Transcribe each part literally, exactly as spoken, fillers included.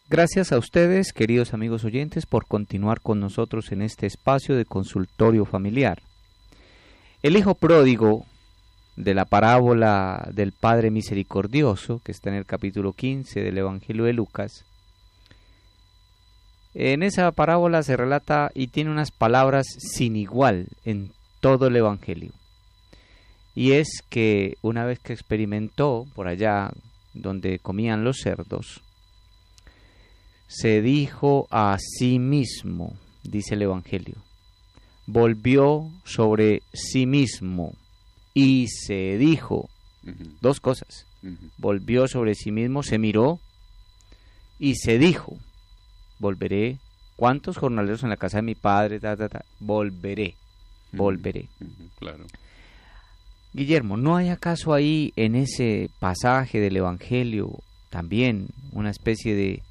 Gracias a ustedes, queridos amigos oyentes, por continuar con nosotros en este espacio de consultorio familiar. El hijo pródigo de la parábola del Padre Misericordioso, que está en el capítulo quince del Evangelio de Lucas, en esa parábola se relata y tiene unas palabras sin igual en todo el Evangelio. Y es que una vez que experimentó por allá donde comían los cerdos, se dijo a sí mismo, dice el Evangelio, volvió sobre sí mismo y se dijo, uh-huh. dos cosas, uh-huh. volvió sobre sí mismo, se miró y se dijo, volveré, ¿cuántos jornaleros en la casa de mi padre? Ta, ta, ta, volveré, uh-huh. volveré. Uh-huh. Claro. Guillermo, ¿no hay acaso ahí en ese pasaje del Evangelio también una especie de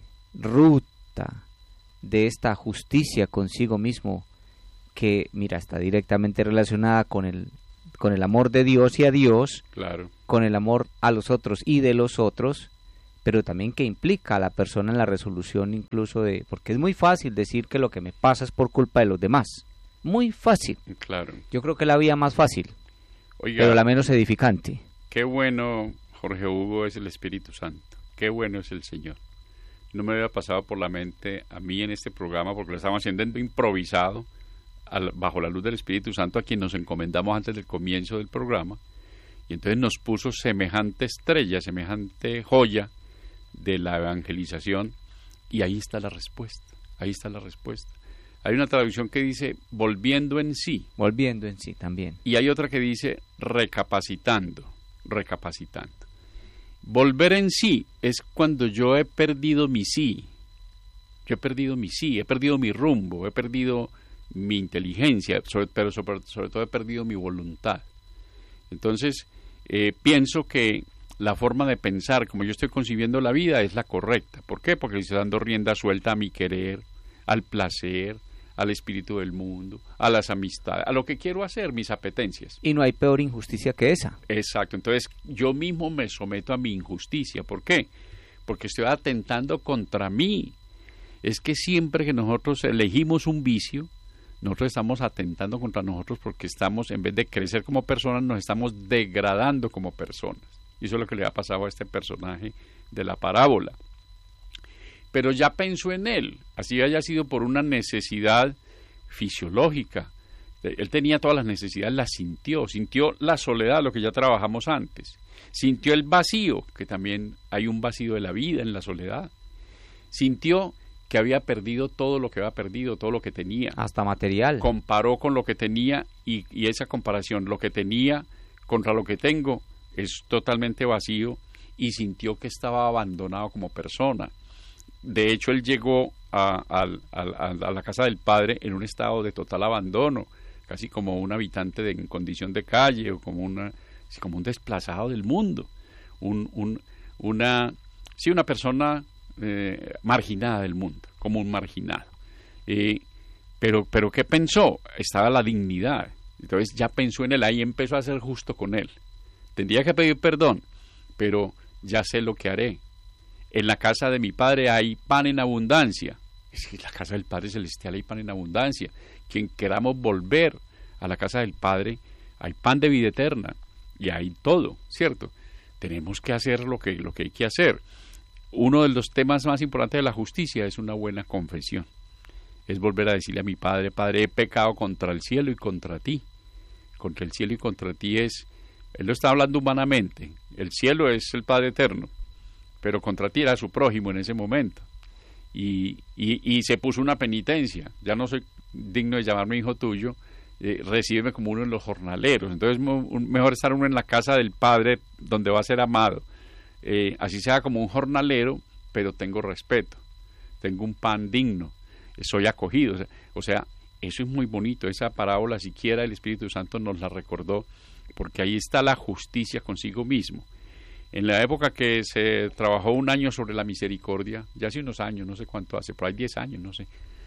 ruta de esta justicia consigo mismo que, mira, está directamente relacionada con el, con el amor de Dios y a Dios, claro, con el amor a los otros y de los otros, pero también que implica a la persona en la resolución incluso de, porque es muy fácil decir que lo que me pasa es por culpa de los demás, muy fácil, claro. Yo creo que la vía más fácil, Oiga, pero la menos edificante. Qué bueno, Jorge Hugo, es el Espíritu Santo, qué bueno es el Señor. No me había pasado por la mente a mí en este programa, porque lo estamos haciendo improvisado, al, bajo la luz del Espíritu Santo, a quien nos encomendamos antes del comienzo del programa, y entonces nos puso semejante estrella, semejante joya de la evangelización, y ahí está la respuesta, ahí está la respuesta. Hay una traducción que dice, volviendo en sí. Volviendo en sí también. Y hay otra que dice, recapacitando, recapacitando. Volver en sí es cuando yo he perdido mi sí, yo he perdido mi sí, he perdido mi rumbo, he perdido mi inteligencia, sobre, pero sobre, sobre todo he perdido mi voluntad. Entonces, eh, pienso que la forma de pensar, como yo estoy concibiendo la vida, es la correcta. ¿Por qué? Porque le estoy dando rienda suelta a mi querer, al placer, al espíritu del mundo, a las amistades, a lo que quiero hacer, mis apetencias. Y no hay peor injusticia que esa. Exacto, entonces yo mismo me someto a mi injusticia. ¿Por qué? Porque estoy atentando contra mí. Es que siempre que nosotros elegimos un vicio, nosotros estamos atentando contra nosotros porque estamos, en vez de crecer como personas, nos estamos degradando como personas. Y eso es lo que le ha pasado a este personaje de la parábola. Pero ya pensó en él, así haya sido por una necesidad fisiológica. Él tenía todas las necesidades, las sintió, sintió la soledad, lo que ya trabajamos antes, sintió el vacío, que también hay un vacío de la vida en la soledad, sintió que había perdido todo lo que había perdido, todo lo que tenía. Hasta material. Comparó con lo que tenía y, y esa comparación, lo que tenía contra lo que tengo, es totalmente vacío y sintió que estaba abandonado como persona. De hecho, él llegó a, a, a, a la casa del padre en un estado de total abandono, casi como un habitante de, en condición de calle o como, una, como un desplazado del mundo, un, un, una, sí, una persona eh, marginada del mundo, como un marginado. Eh, pero, pero ¿qué pensó? Estaba la dignidad. Entonces ya pensó en él, ahí empezó a ser justo con él. Tendría que pedir perdón, pero ya sé lo que haré. En la casa de mi Padre hay pan en abundancia. Es que en la casa del Padre Celestial hay pan en abundancia. Quien queramos volver a la casa del Padre, hay pan de vida eterna y hay todo, ¿cierto? Tenemos que hacer lo que, lo que hay que hacer. Uno de los temas más importantes de la justicia es una buena confesión. Es volver a decirle a mi Padre, Padre, he pecado contra el cielo y contra ti. Contra el cielo y contra ti es, él lo está hablando humanamente. El cielo es el Padre eterno, pero contra ti era su prójimo en ese momento. Y, y, y se puso una penitencia. Ya no soy digno de llamarme hijo tuyo, eh, recíbeme como uno de los jornaleros. Entonces mejor estar uno en la casa del Padre donde va a ser amado. Eh, así sea como un jornalero, pero tengo respeto, tengo un pan digno, soy acogido. O sea, o sea, eso es muy bonito. Esa parábola siquiera el Espíritu Santo nos la recordó, porque ahí está la justicia consigo mismo. En la época que se trabajó un año sobre la misericordia, ya hace unos años, no sé cuánto hace, por ahí diez años, no sé,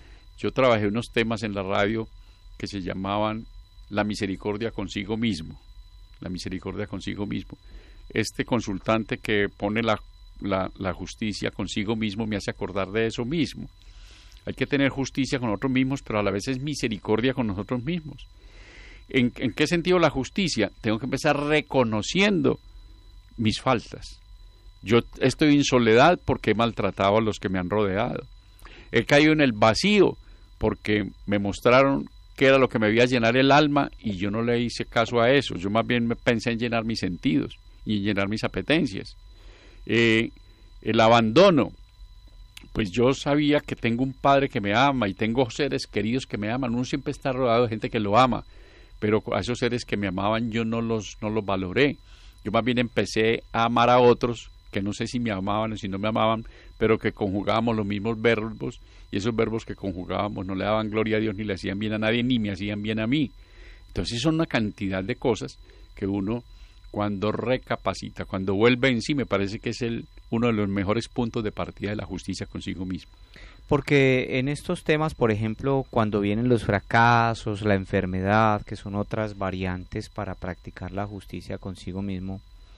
yo trabajé unos temas en la radio que se llamaban la misericordia consigo mismo, la misericordia consigo mismo. Este consultante que pone la, la, la justicia consigo mismo me hace acordar de eso mismo. Hay que tener justicia con nosotros mismos, pero a la vez es misericordia con nosotros mismos. ¿En, en qué sentido la justicia? Tengo que empezar reconociendo mis faltas. Yo estoy en soledad porque he maltratado a los que me han rodeado. He caído en el vacío porque me mostraron qué era lo que me iba a llenar el alma y yo no le hice caso a eso. Yo más bien me pensé en llenar mis sentidos y en llenar mis apetencias. Eh, el abandono. Pues yo sabía que tengo un padre que me ama y tengo seres queridos que me aman. Uno siempre está rodeado de gente que lo ama, pero a esos seres que me amaban yo no los, no los valoré. Yo más bien empecé a amar a otros que no sé si me amaban o si no me amaban, pero que conjugábamos los mismos verbos, y esos verbos que conjugábamos no le daban gloria a Dios, ni le hacían bien a nadie, ni me hacían bien a mí. Entonces son una cantidad de cosas que uno, cuando recapacita, cuando vuelve en sí, me parece que es el uno de los mejores puntos de partida de la justicia consigo mismo. Porque en estos temas, por ejemplo, cuando vienen los fracasos, la enfermedad, que son otras variantes para practicar la justicia consigo mismo,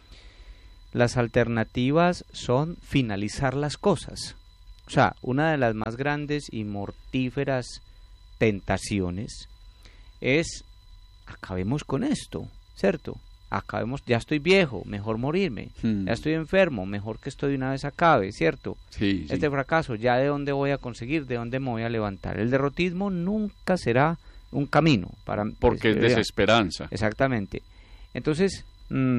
las alternativas son finalizar las cosas. O sea, una de las más grandes y mortíferas tentaciones es acabemos con esto, ¿cierto? Acabemos, ya estoy viejo, mejor morirme, hmm. ya estoy enfermo, mejor que esto de una vez acabe, ¿cierto? Sí, este sí. fracaso, ¿ya de dónde voy a conseguir? ¿De dónde me voy a levantar? El derrotismo nunca será un camino para... Porque pues, es desesperanza. Exactamente. Entonces, mmm,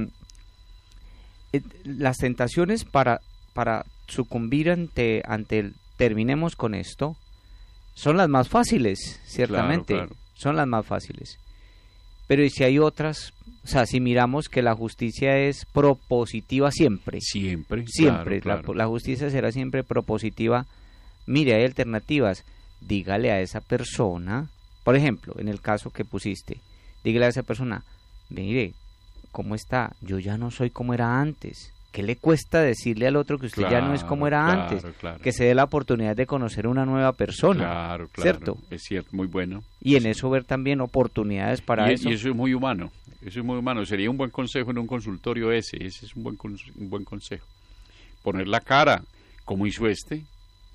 eh, las tentaciones para, para sucumbir ante, ante el terminemos con esto, son las más fáciles, ciertamente, claro, claro. son las más fáciles. Pero ¿y si hay otras? O sea, si miramos que la justicia es propositiva siempre. Siempre. Siempre. Claro, claro. La, la justicia será siempre propositiva. Mire, hay alternativas. Dígale a esa persona, por ejemplo, en el caso que pusiste, dígale a esa persona, mire, ¿cómo está? Yo ya no soy como era antes. ¿Qué le cuesta decirle al otro que usted claro, ya no es como era claro, antes? Claro. Que se dé la oportunidad de conocer una nueva persona. Claro, claro. ¿Cierto? Es cierto, muy bueno. Y en eso ver también oportunidades para y, eso. Y eso es muy humano. Eso es muy humano. Sería un buen consejo en un consultorio ese. Ese es un buen, un buen consejo. Poner la cara, como hizo este.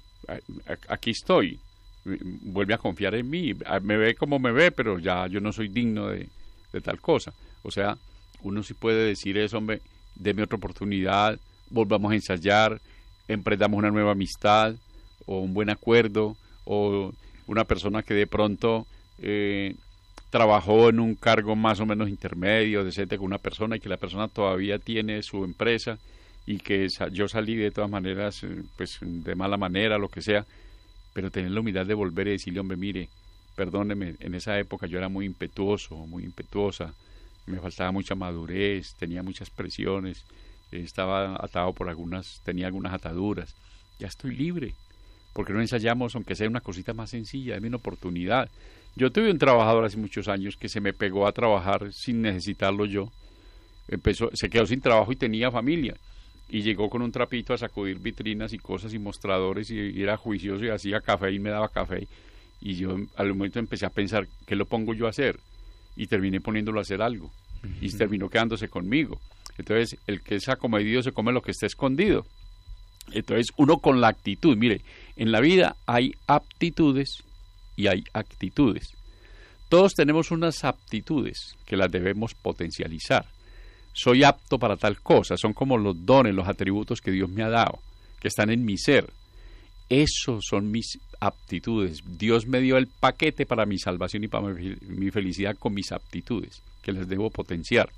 Aquí estoy. Vuelve a confiar en mí. Me ve como me ve, pero ya yo no soy digno de, de tal cosa. O sea, uno sí puede decir eso, hombre, deme otra oportunidad, volvamos a ensayar, emprendamos una nueva amistad, o un buen acuerdo, o una persona que de pronto eh, trabajó en un cargo más o menos intermedio, decente con una persona, y que la persona todavía tiene su empresa, y que yo salí de todas maneras, pues de mala manera, lo que sea, pero tener la humildad de volver y decirle, hombre, mire, perdóneme, en esa época yo era muy impetuoso, muy impetuosa, me faltaba mucha madurez, tenía muchas presiones, estaba atado por algunas, tenía algunas ataduras, ya estoy libre, porque no ensayamos, aunque sea una cosita más sencilla, dame una oportunidad. Yo tuve un trabajador hace muchos años que se me pegó a trabajar sin necesitarlo yo, empezó, se quedó sin trabajo y tenía familia, y llegó con un trapito a sacudir vitrinas y cosas y mostradores, y, y era juicioso y hacía café y me daba café, y yo al momento empecé a pensar, ¿qué lo pongo yo a hacer? Y terminé poniéndolo a hacer algo, uh-huh. y terminó quedándose conmigo. Entonces, el que es acomedido se come lo que está escondido. Entonces, uno con la actitud, mire, en la vida hay aptitudes y hay actitudes. Todos tenemos unas aptitudes que las debemos potencializar. Soy apto para tal cosa, son como los dones, los atributos que Dios me ha dado, que están en mi ser. Esos son mis aptitudes. Dios me dio el paquete para mi salvación y para mi, mi felicidad con mis aptitudes, que les debo potenciar.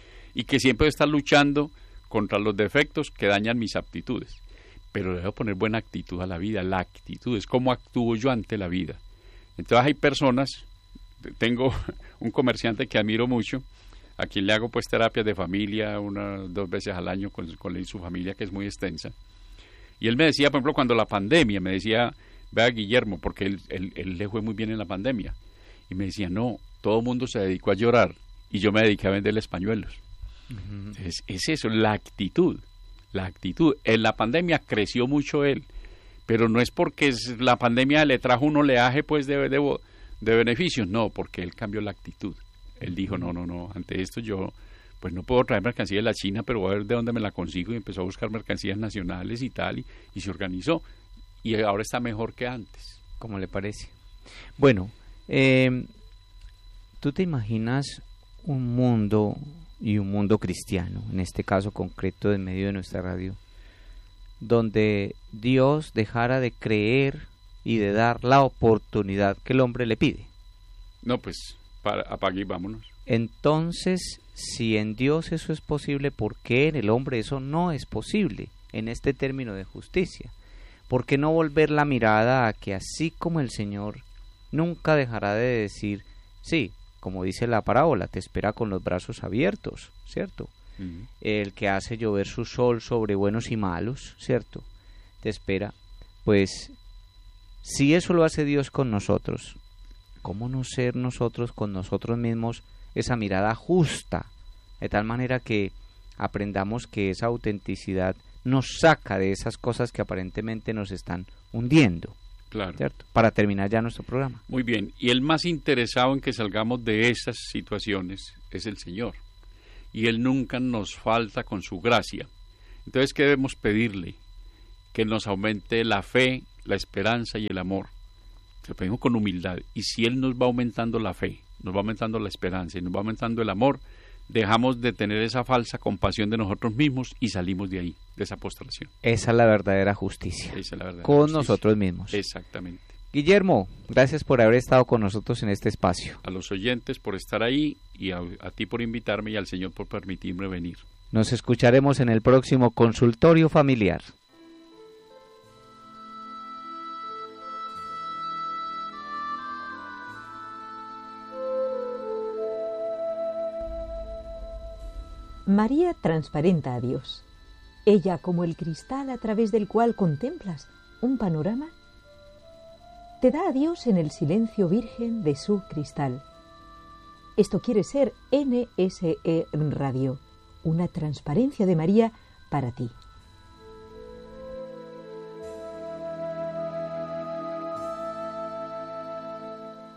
Y que siempre debo estar luchando contra los defectos que dañan mis aptitudes. Pero debo poner buena actitud a la vida. La actitud es cómo actúo yo ante la vida. Entonces hay personas, tengo un comerciante que admiro mucho, a quien le hago pues terapias de familia unas dos veces al año con, con él y su familia, que es muy extensa. Y él me decía, por ejemplo, cuando la pandemia, me decía, vea Guillermo, porque él, él, él le fue muy bien en la pandemia. Y me decía, no, todo el mundo se dedicó a llorar y yo me dediqué a venderles pañuelos. Uh-huh. Entonces, es eso, la actitud, la actitud. En la pandemia creció mucho él, pero no es porque es, la pandemia le trajo un oleaje pues de, de, de beneficios, no, porque él cambió la actitud. Él dijo, no, no, no, ante esto yo pues no puedo traer mercancía de la China, pero voy a ver de dónde me la consigo, y empezó a buscar mercancías nacionales y tal, y, y se organizó, y ahora está mejor que antes. ¿Cómo le parece? Bueno, eh, ¿tú te imaginas un mundo, y un mundo cristiano, en este caso concreto en medio de nuestra radio, donde Dios dejara de creer y de dar la oportunidad que el hombre le pide? No, pues, para, apague y vámonos. Entonces, si en Dios eso es posible, ¿por qué en el hombre eso no es posible en este término de justicia? ¿Por qué no volver la mirada a que así como el Señor nunca dejará de decir, sí, como dice la parábola, te espera con los brazos abiertos, ¿cierto? Uh-huh. El que hace llover su sol sobre buenos y malos, ¿cierto? Te espera. Pues, si eso lo hace Dios con nosotros, ¿cómo no ser nosotros con nosotros mismos esa mirada justa? De tal manera que aprendamos que esa autenticidad nos saca de esas cosas que aparentemente nos están hundiendo. Claro. ¿Cierto? Para terminar ya nuestro programa. Muy bien, y el más interesado en que salgamos de esas situaciones es el Señor, y Él nunca nos falta con su gracia. Entonces, ¿qué debemos pedirle? Que nos aumente la fe, la esperanza y el amor. Se lo pedimos con humildad, y si Él nos va aumentando la fe, nos va aumentando la esperanza y nos va aumentando el amor, dejamos de tener esa falsa compasión de nosotros mismos y salimos de ahí, de esa postración. Esa es la verdadera justicia. Esa es la verdadera con justicia. Nosotros mismos. Exactamente. Guillermo, gracias por haber estado con nosotros en este espacio. A los oyentes por estar ahí, y a, a ti por invitarme, y al Señor por permitirme venir. Nos escucharemos en el próximo consultorio familiar. María transparenta a Dios. Ella como el cristal a través del cual contemplas un panorama, te da a Dios en el silencio virgen de su cristal. Esto quiere ser N S E Radio, una transparencia de María para ti.